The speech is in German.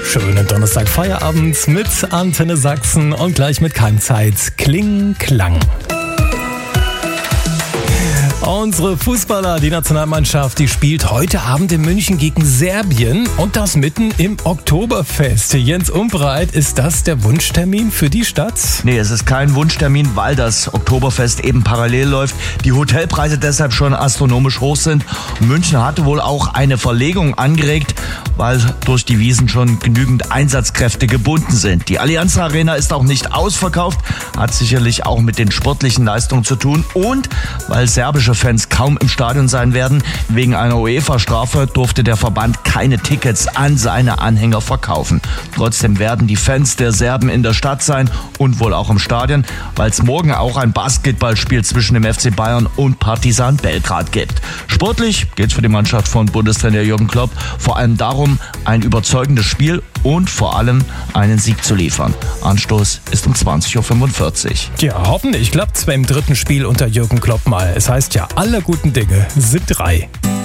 Schönen Donnerstag-Feierabend mit Antenne Sachsen und gleich mit Keimzeit. Kling, Klang. Unsere Fußballer, die Nationalmannschaft, die spielt heute Abend in München gegen Serbien und das mitten im Oktoberfest. Jens Umbreit, ist das der Wunschtermin für die Stadt? Nee, es ist kein Wunschtermin, weil das Oktoberfest eben parallel läuft. Die Hotelpreise deshalb schon astronomisch hoch sind. München hatte wohl auch eine Verlegung angeregt, weil durch die Wiesn schon genügend Einsatzkräfte gebunden sind. Die Allianz Arena ist auch nicht ausverkauft, hat sicherlich auch mit den sportlichen Leistungen zu tun und weil serbische Fans kaum im Stadion sein werden. Wegen einer UEFA-Strafe durfte der Verband keine Tickets an seine Anhänger verkaufen. Trotzdem werden die Fans der Serben in der Stadt sein und wohl auch im Stadion, weil es morgen auch ein Basketballspiel zwischen dem FC Bayern und Partizan Belgrad gibt. Sportlich geht es für die Mannschaft von Bundestrainer Jürgen Klopp vor allem darum, ein überzeugendes Spiel und vor allem einen Sieg zu liefern. Anstoß ist um 20.45 Uhr. Ja, hoffentlich klappt es beim dritten Spiel unter Jürgen Klopp mal. Es heißt ja, alle guten Dinge sind 3.